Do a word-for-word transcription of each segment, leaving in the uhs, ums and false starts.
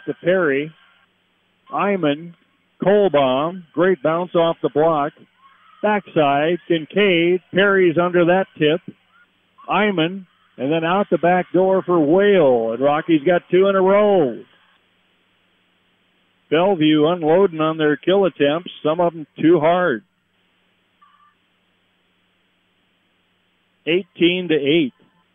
to Perry. Iman, Kohlbaum, great bounce off the block. Backside, Kincaid. Perry's under that tip. Iman, and then out the back door for Whale. And Rocky's got two in a row. Bellevue unloading on their kill attempts, some of them too hard. eighteen to eight.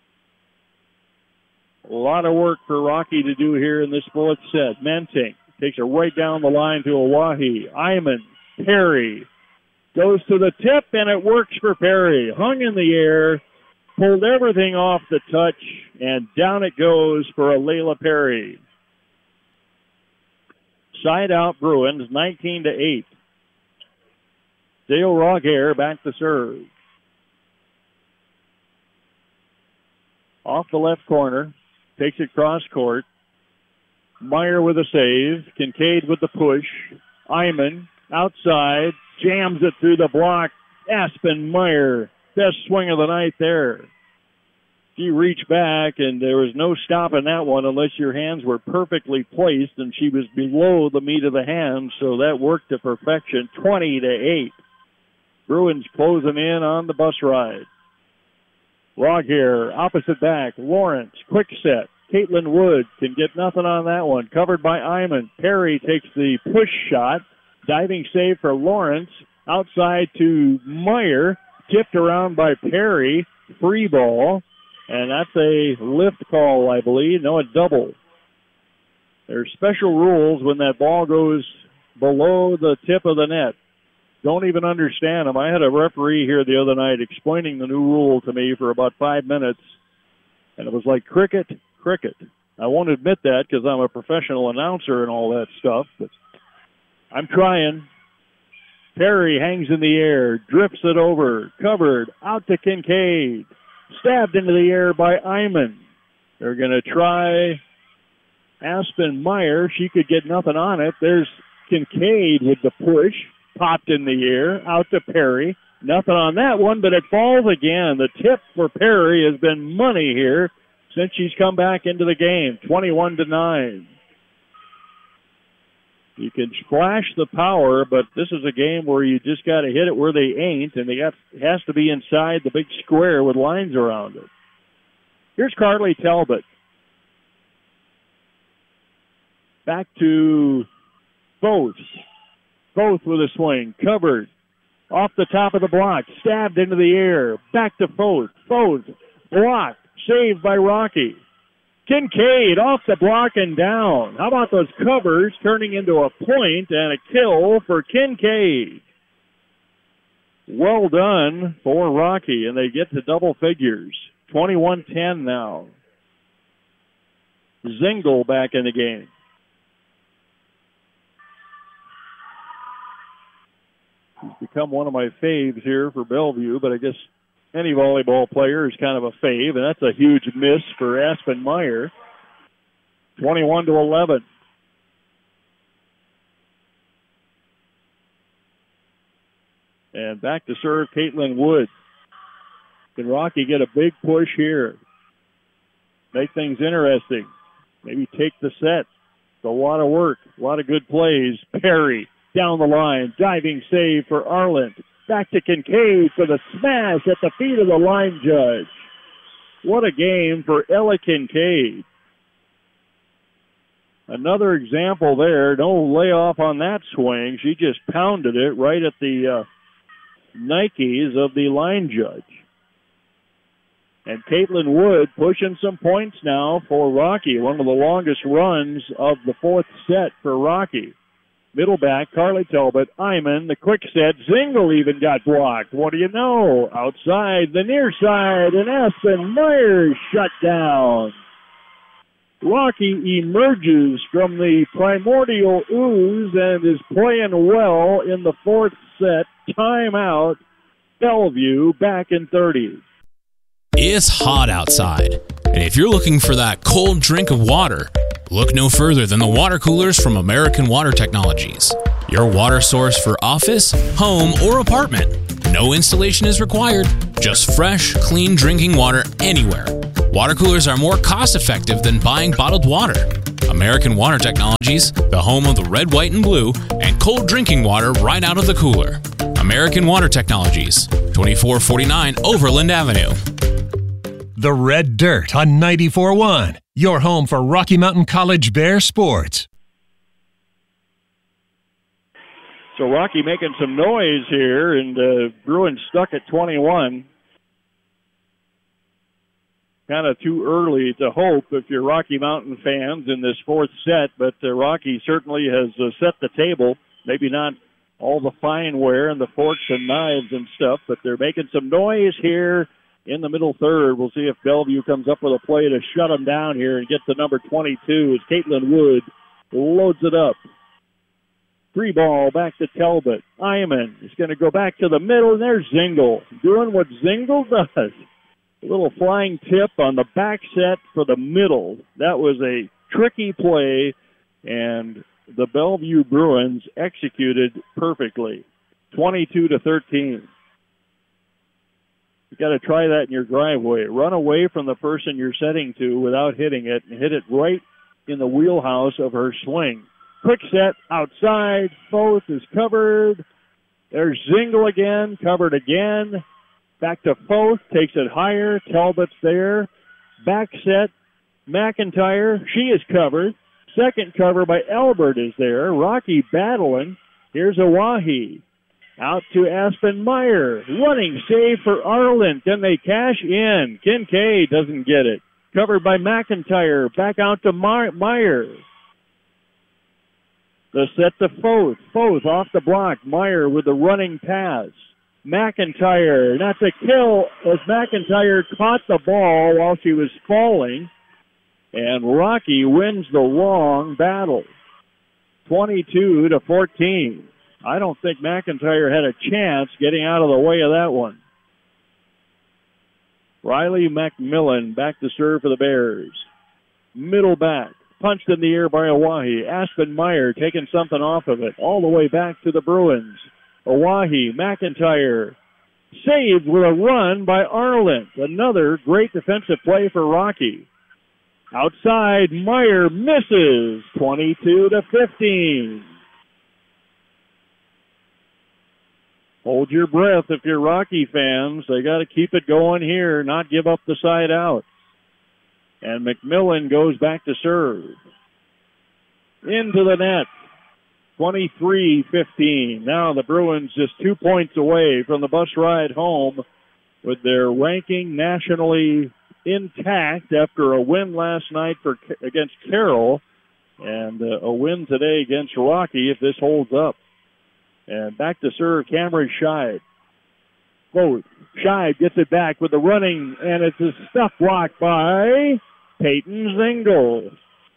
A lot of work for Rocky to do here in this fourth set. Mentink takes it right down the line to Oahe. Iman, Perry, goes to the tip, and it works for Perry. Hung in the air, pulled everything off the touch, and down it goes for a Layla Perry. Side out Bruins, nineteen to eight. Dale Roghair back to serve. Off the left corner, takes it cross court. Meyer with a save. Kincaid with the push. Iman outside, jams it through the block. Aspen Meyer, best swing of the night there. She reached back, and there was no stopping that one unless your hands were perfectly placed, and she was below the meat of the hand, so that worked to perfection. twenty to eight. Bruins closing in on the bus ride. Roghair, opposite back. Lawrence, quick set. Caitlin Wood can get nothing on that one. Covered by Iman. Perry takes the push shot. Diving save for Lawrence. Outside to Meyer. Tipped around by Perry. Free ball. And that's a lift call, I believe. No, a double. There's special rules when that ball goes below the tip of the net. Don't even understand them. I had a referee here the other night explaining the new rule to me for about five minutes, and it was like cricket, cricket. I won't admit that because I'm a professional announcer and all that stuff, but I'm trying. Perry hangs in the air, drifts it over, covered, out to Kincaid. Stabbed into the air by Iman. They're going to try Aspen Meyer. She could get nothing on it. There's Kincaid with the push. Popped in the air. Out to Perry. Nothing on that one, but it falls again. The tip for Perry has been money here since she's come back into the game. twenty-one to nine. You can splash the power, but this is a game where you just got to hit it where they ain't, and they got it has to be inside the big square with lines around it. Here's Carly Talbot. Back to Foth. Foth with a swing. Covered. Off the top of the block. Stabbed into the air. Back to Foth. Foth. Blocked. Saved by Rocky. Kincaid off the block and down. How about those covers turning into a point and a kill for Kincaid? Well done for Rocky, and they get to double figures. twenty-one ten now. Zingle back in the game. He's become one of my faves here for Bellevue, but I guess any volleyball player is kind of a fave, and that's a huge miss for Aspen Meyer. twenty-one to eleven. And back to serve Caitlin Wood. Can Rocky get a big push here? Make things interesting. Maybe take the set. It's a lot of work, a lot of good plays. Perry down the line, diving save for Arland. Back to Kincaid for the smash at the feet of the line judge. What a game for Ella Kincaid. Another example there. No layoff on that swing. She just pounded it right at the uh, Nikes of the line judge. And Caitlin Wood pushing some points now for Rocky. One of the longest runs of the fourth set for Rocky. Middle back, Carly Talbot, Iman, the quick set. Zingle even got blocked. What do you know? Outside, the near side, and Aspen Meyer shut down. Rocky emerges from the primordial ooze and is playing well in the fourth set. Timeout. Bellevue back in thirty. It's hot outside, and if you're looking for that cold drink of water, look no further than the water coolers from American Water Technologies. Your water source for office, home, or apartment. No installation is required. Just fresh, clean drinking water anywhere. Water coolers are more cost-effective than buying bottled water. American Water Technologies, the home of the red, white, and blue, and cold drinking water right out of the cooler. American Water Technologies, twenty-four forty-nine Overland Avenue. The Red Dirt on ninety-four point one, your home for Rocky Mountain College Bear sports. So Rocky making some noise here, and uh, Bruins stuck at twenty-one. Kind of too early to hope if you're Rocky Mountain fans in this fourth set, but uh, Rocky certainly has uh, set the table. Maybe not all the fine ware and the forks and knives and stuff, but they're making some noise here in the middle third. We'll see if Bellevue comes up with a play to shut them down here and get to number twenty-two as Caitlin Wood loads it up. Free ball back to Talbot. Iman is going to go back to the middle, and there's Zingle doing what Zingle does. A little flying tip on the back set for the middle. That was a tricky play, and the Bellevue Bruins executed perfectly. twenty-two to thirteen. You got to try that in your driveway. Run away from the person you're setting to without hitting it, and hit it right in the wheelhouse of her swing. Quick set outside. Foth is covered. There's Zingle again, covered again. Back to Foth, takes it higher. Talbot's there. Back set, McIntyre. She is covered. Second cover by Albert is there. Rocky battling. Here's Awahi. Out to Aspen Meyer. Running save for Arlen. Can they cash in? Kincaid doesn't get it. Covered by McIntyre. Back out to Meyer. The set to Foth. Foth off the block. Meyer with the running pass. McIntyre, not to kill, as McIntyre caught the ball while she was falling, and Rocky wins the long battle, twenty-two to fourteen. I don't think McIntyre had a chance getting out of the way of that one. Riley McMillan back to serve for the Bears. Middle back, punched in the air by Awahi. Aspen Meyer taking something off of it, all the way back to the Bruins. Awahi, McIntyre, saved with a run by Arlen. Another great defensive play for Rocky. Outside, Meyer misses, twenty-two to fifteen. Hold your breath if you're Rocky fans. They got to keep it going here, not give up the side out. And McMillan goes back to serve. Into the net. twenty-three fifteen. Now the Bruins just two points away from the bus ride home with their ranking nationally intact after a win last night for against Carroll and uh, a win today against Rocky if this holds up. And back to serve Cameron Scheid. Both. Scheid gets it back with the running, and it's a stuff block by Peyton Zingle.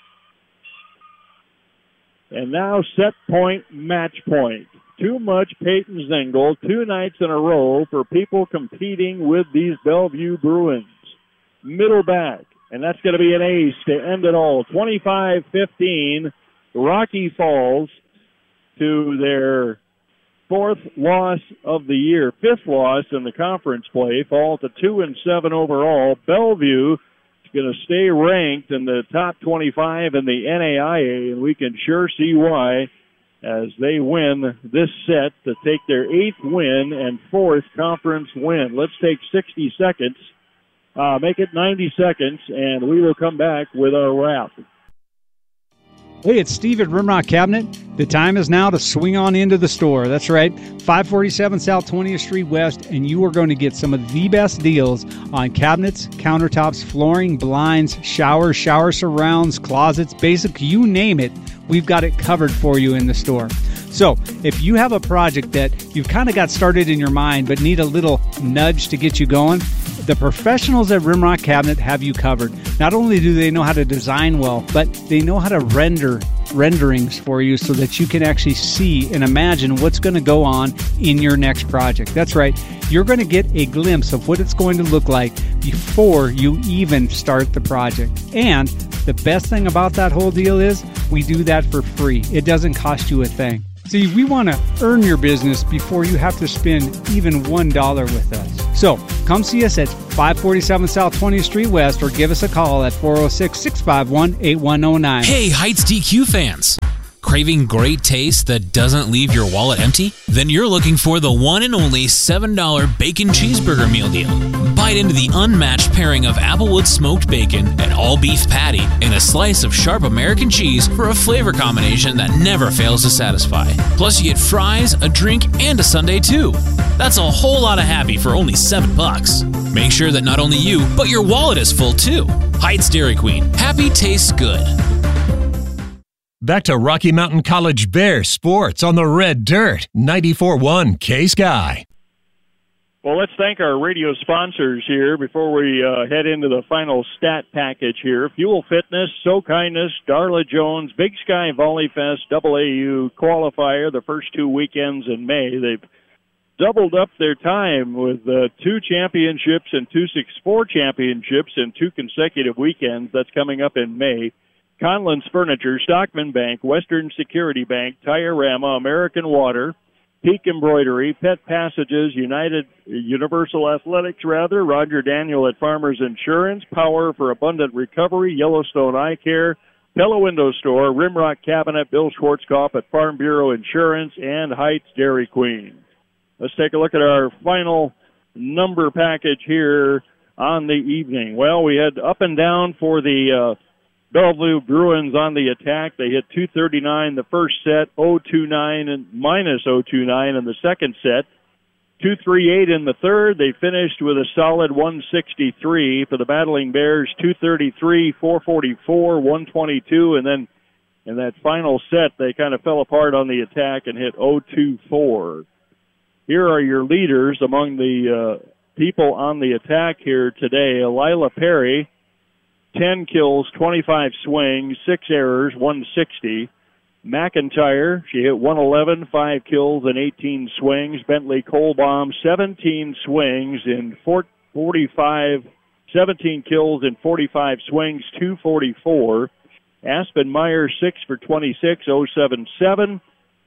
And now set point, match point. Too much Peyton Zingle, two nights in a row for people competing with these Bellevue Bruins. Middle back, and that's going to be an ace to end it all. twenty-five fifteen, Rocky falls to their fourth loss of the year, fifth loss in the conference play, fall to two and seven overall. Bellevue going to stay ranked in the top twenty-five in the N A I A, and we can sure see why as they win this set to take their eighth win and fourth conference win. Let's take sixty seconds, uh, make it ninety seconds, and we will come back with our wrap. Hey, it's Steve at Rimrock Cabinet. The time is now to swing on into the store. That's right, five forty-seven South twentieth Street West, and you are going to get some of the best deals on cabinets, countertops, flooring, blinds, showers, shower surrounds, closets, basic, you name it. We've got it covered for you in the store. So if you have a project that you've kind of got started in your mind but need a little nudge to get you going, the professionals at Rimrock Cabinet have you covered. Not only do they know how to design well, but they know how to render renderings for you so that you can actually see and imagine what's going to go on in your next project. That's right. You're going to get a glimpse of what it's going to look like before you even start the project. And the best thing about that whole deal is we do that for free. It doesn't cost you a thing. See, we want to earn your business before you have to spend even one dollar with us. So come see us at five forty-seven South twentieth Street West or give us a call at four oh six, six five one, eight one oh nine. Hey, Heights D Q fans! Craving great taste that doesn't leave your wallet empty? Then you're looking for the one and only seven dollar Bacon Cheeseburger Meal Deal. Bite into the unmatched pairing of Applewood smoked bacon, an all-beef patty, and a slice of sharp American cheese for a flavor combination that never fails to satisfy. Plus, you get fries, a drink, and a sundae too. That's a whole lot of happy for only seven bucks. Make sure that not only you, but your wallet is full too. Heights Dairy Queen. Happy tastes good. Back to Rocky Mountain College Bear Sports on the Red Dirt, ninety-four point one K-Sky. Well, let's thank our radio sponsors here before we uh, head into the final stat package here. Fuel Fitness, So Kindness, Darla Jones, Big Sky Volley Fest, Double A U qualifier the first two weekends in May. They've doubled up their time with uh, two championships and two six four championships in two consecutive weekends. That's coming up in May. Conlon's Furniture, Stockman Bank, Western Security Bank, Tiorama, American Water, Peak Embroidery, Pet Passages, United Universal Athletics, rather, Roger Daniel at Farmers Insurance, Power for Abundant Recovery, Yellowstone Eye Care, Pella Window Store, Rimrock Cabinet, Bill Schwartzkopf at Farm Bureau Insurance, and Heights Dairy Queen. Let's take a look at our final number package here on the evening. Well, we had up and down for the uh, Bellevue Bruins on the attack. They hit two thirty-nine the first set, oh two nine and minus oh two nine in the second set, two thirty-eight in the third. They finished with a solid one sixty-three for the Battling Bears, two thirty-three, four forty-four, one twenty-two, and then in that final set they kind of fell apart on the attack and hit oh two four. Here are your leaders among the uh, people on the attack here today. Lila Perry, ten kills, twenty-five swings, six errors, one sixty. McIntyre, she hit one eleven, five kills and eighteen swings. Bentley Kohlbaum, seventeen swings in forty-five, seventeen kills and forty-five swings, two forty-four. Aspen Meyer, six for twenty-six, oh seventy-seven.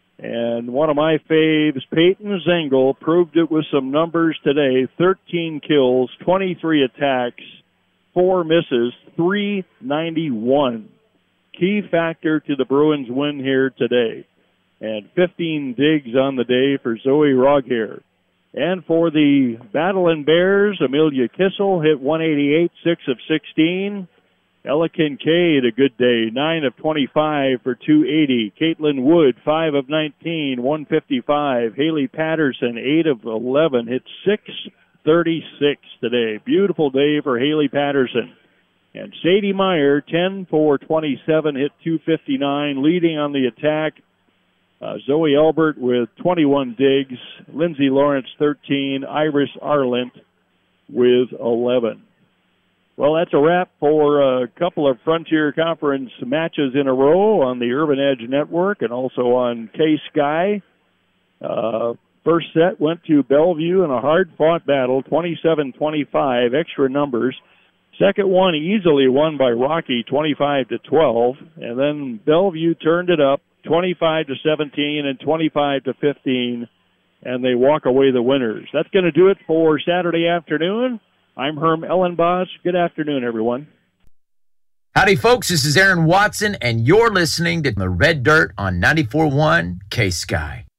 And one of my faves, Peyton Zengel, proved it with some numbers today. thirteen kills, twenty-three attacks, four misses, three ninety-one. Key factor to the Bruins win here today. And fifteen digs on the day for Zoe Roghair. And for the Battling Bears, Amelia Kissel hit one eighty-eight, six of sixteen. Ella Kincaid, a good day, nine of twenty-five for two eighty. Caitlin Wood, five of nineteen, one fifty-five. Haley Patterson, eight of eleven, hit six thirty-six today. Beautiful day for Haley Patterson. And Sadie Meyer, ten for twenty-seven, hit two fifty-nine, leading on the attack. Uh, Zoe Elbert with twenty-one digs. Lindsay Lawrence, thirteen. Iris Arlent with eleven. Well, that's a wrap for a couple of Frontier Conference matches in a row on the Urban Edge Network and also on K-Sky. Uh, first set went to Bellevue in a hard-fought battle, twenty-seven twenty-five, extra numbers. Second one easily won by Rocky, twenty-five to twelve. And then Bellevue turned it up, twenty-five to seventeen and twenty-five to fifteen, and they walk away the winners. That's going to do it for Saturday afternoon. I'm Herm Ellenboss. Good afternoon, everyone. Howdy, folks. This is Aaron Watson, and you're listening to The Red Dirt on ninety-four point one K-Sky.